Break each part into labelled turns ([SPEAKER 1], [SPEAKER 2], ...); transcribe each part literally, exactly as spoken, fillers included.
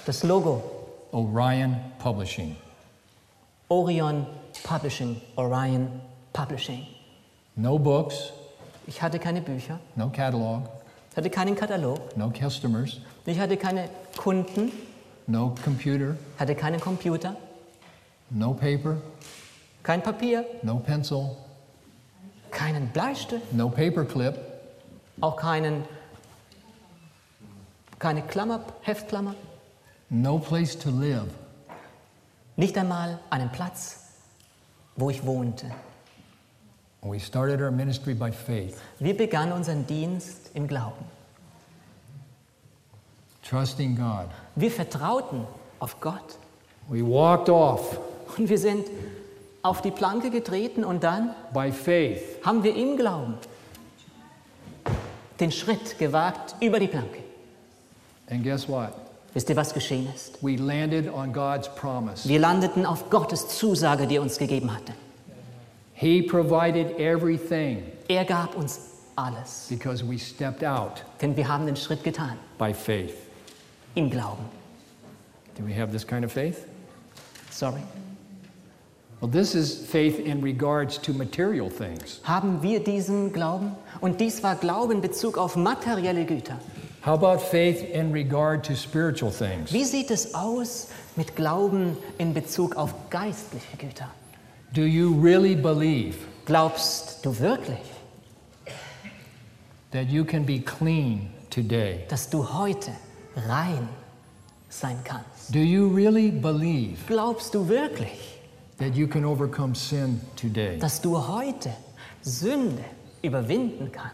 [SPEAKER 1] Das Logo,
[SPEAKER 2] Orion Publishing.
[SPEAKER 1] Orion Publishing, Orion Publishing.
[SPEAKER 2] No books,
[SPEAKER 1] Ich hatte keine Bücher,
[SPEAKER 2] no catalog,
[SPEAKER 1] ich hatte keinen Katalog,
[SPEAKER 2] no customers,
[SPEAKER 1] ich hatte keine Kunden,
[SPEAKER 2] no computer,
[SPEAKER 1] hatte keinen Computer,
[SPEAKER 2] no paper,
[SPEAKER 1] kein Papier,
[SPEAKER 2] no pencil,
[SPEAKER 1] keinen Bleistift,
[SPEAKER 2] no paperclip,
[SPEAKER 1] auch keinen, keine Klammer, Heftklammer,
[SPEAKER 2] no place to live.
[SPEAKER 1] nicht einmal einen Platz, wo ich wohnte.
[SPEAKER 2] We started our ministry by faith,
[SPEAKER 1] Wir begannen unseren Dienst im Glauben.
[SPEAKER 2] trusting God.
[SPEAKER 1] Wir vertrauten auf Gott
[SPEAKER 2] We walked off
[SPEAKER 1] und wir sind auf die Planke getreten und dann
[SPEAKER 2] by faith,
[SPEAKER 1] haben wir im Glauben den Schritt gewagt über die Planke.
[SPEAKER 2] and guess what?
[SPEAKER 1] Wisst ihr, was geschehen ist?
[SPEAKER 2] We landed on God's promise.
[SPEAKER 1] Wir landeten auf Gottes Zusage, die er uns gegeben hatte.
[SPEAKER 2] He provided everything
[SPEAKER 1] Er gab uns alles,
[SPEAKER 2] because we stepped out
[SPEAKER 1] denn wir haben den Schritt getan
[SPEAKER 2] by faith.
[SPEAKER 1] im Glauben.
[SPEAKER 2] Do we have this kind of faith?
[SPEAKER 1] Sorry.
[SPEAKER 2] Well, this is faith in regards to material things.
[SPEAKER 1] Haben wir diesen Glauben? Und dies war Glaube in Bezug auf materielle Güter.
[SPEAKER 2] How about faith in regard to spiritual things?
[SPEAKER 1] Wie sieht es aus mit Glauben in Bezug auf geistliche Güter?
[SPEAKER 2] Do you really believe
[SPEAKER 1] Glaubst du wirklich,
[SPEAKER 2] that you can be clean today?
[SPEAKER 1] dass du heute rein sein kannst?
[SPEAKER 2] Do you really believe
[SPEAKER 1] Glaubst du wirklich,
[SPEAKER 2] that you can overcome sin today?
[SPEAKER 1] dass du heute Sünde überwinden kannst?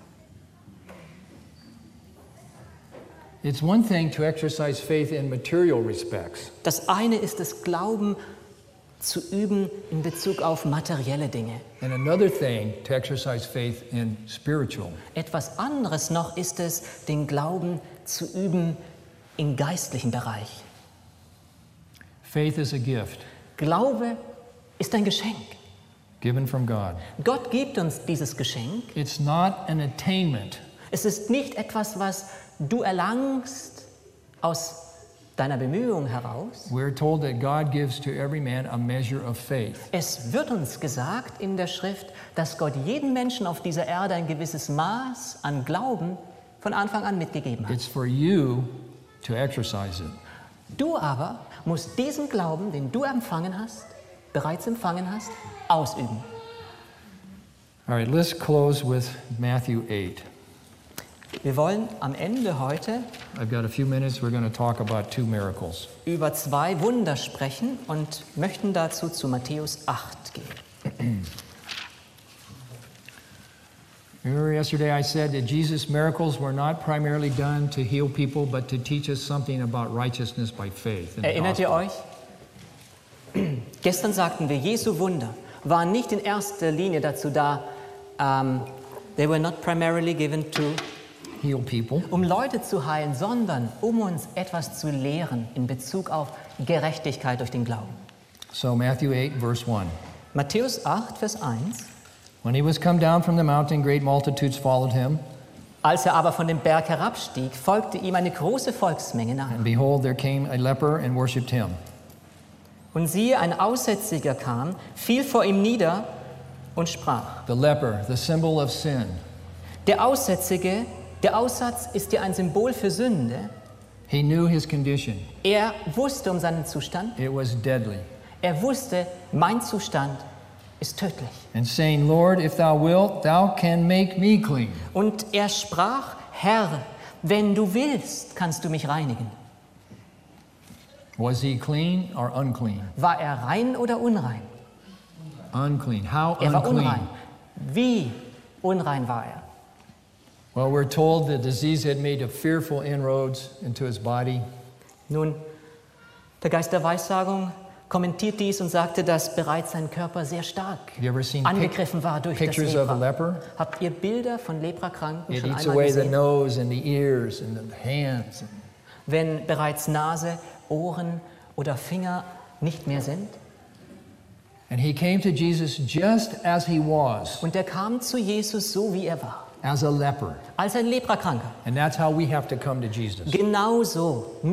[SPEAKER 2] It's one thing to exercise faith in material respects.
[SPEAKER 1] Das eine ist das Glauben zu üben in Bezug auf materielle Dinge.
[SPEAKER 2] And another thing to exercise faith in spiritual.
[SPEAKER 1] Etwas anderes noch ist es, den Glauben zu üben im geistlichen Bereich.
[SPEAKER 2] Faith is a gift
[SPEAKER 1] Glaube ist ein Geschenk.
[SPEAKER 2] given from God.
[SPEAKER 1] Gott gibt uns dieses Geschenk.
[SPEAKER 2] It's not an attainment.
[SPEAKER 1] Es ist nicht etwas, was du erlangst aus deiner Bemühung heraus.
[SPEAKER 2] We're told that God gives to every man a measure of faith.
[SPEAKER 1] Es wird uns gesagt in der Schrift, dass Gott jedem Menschen auf dieser Erde ein gewisses Maß an Glauben von Anfang an mitgegeben hat.
[SPEAKER 2] It's for you to exercise it.
[SPEAKER 1] Du aber musst diesen Glauben, den du empfangen hast, bereits empfangen hast, ausüben.
[SPEAKER 2] All right, let's close with Matthew eight.
[SPEAKER 1] Wir wollen am Ende heute
[SPEAKER 2] I've got a few minutes. We're going to talk about two miracles.
[SPEAKER 1] über zwei Wunder sprechen und möchten dazu zu Matthäus acht gehen.
[SPEAKER 2] Remember yesterday I said that Jesus' miracles were not primarily done to heal people, but to teach us something about righteousness by faith. in the
[SPEAKER 1] Erinnert ihr
[SPEAKER 2] gospel.
[SPEAKER 1] euch? Gestern sagten wir, Jesu Wunder waren nicht in erster Linie dazu da, um, they were not primarily given to,
[SPEAKER 2] Heal people.
[SPEAKER 1] um Leute zu heilen, sondern um uns etwas zu lehren in Bezug auf Gerechtigkeit durch den Glauben.
[SPEAKER 2] So Matthew eight, verse one.
[SPEAKER 1] Matthäus acht, Vers eins.
[SPEAKER 2] When he was come down from the mountain, great multitudes followed him.
[SPEAKER 1] Als er aber von dem Berg herabstieg, folgte ihm eine große Volksmenge nach.
[SPEAKER 2] And behold, there came a leper and worshipped him.
[SPEAKER 1] Und siehe, ein Aussätziger kam, fiel vor ihm nieder und sprach.
[SPEAKER 2] The leper, the symbol of sin.
[SPEAKER 1] Der Aussätzige, der Aussatz ist ja ein Symbol für Sünde.
[SPEAKER 2] He knew his condition.
[SPEAKER 1] Er wusste um seinen Zustand.
[SPEAKER 2] It was deadly.
[SPEAKER 1] Er wusste, mein Zustand ist tödlich.
[SPEAKER 2] And saying, Lord, if thou wilt, thou can make me clean.
[SPEAKER 1] Und er sprach, Herr, wenn du willst, kannst du mich reinigen.
[SPEAKER 2] Was he clean or unclean?
[SPEAKER 1] War er rein oder unrein?
[SPEAKER 2] Unclean. How
[SPEAKER 1] Er war
[SPEAKER 2] unclean?
[SPEAKER 1] unrein. Wie unrein war er?
[SPEAKER 2] Well, we're told the disease had made a fearful inroads into his body.
[SPEAKER 1] Nun, der Geist der Weissagung kommentiert dies und sagte, dass bereits sein Körper sehr stark
[SPEAKER 2] Have you ever seen
[SPEAKER 1] angegriffen war durch das
[SPEAKER 2] pictures of a
[SPEAKER 1] Lepra.
[SPEAKER 2] leper?
[SPEAKER 1] Habt ihr Bilder von Leprakranken
[SPEAKER 2] It
[SPEAKER 1] schon
[SPEAKER 2] eats
[SPEAKER 1] einmal
[SPEAKER 2] away the
[SPEAKER 1] gesehen?
[SPEAKER 2] nose and the ears and the hands.
[SPEAKER 1] Wenn bereits Nase, Ohren oder Finger nicht mehr sind?
[SPEAKER 2] And he came to Jesus just as he was,
[SPEAKER 1] Und er kam zu Jesus so, wie er war,
[SPEAKER 2] as a leper.
[SPEAKER 1] als ein Leprakranker.
[SPEAKER 2] And that's how we have to come to Jesus.
[SPEAKER 1] Genauso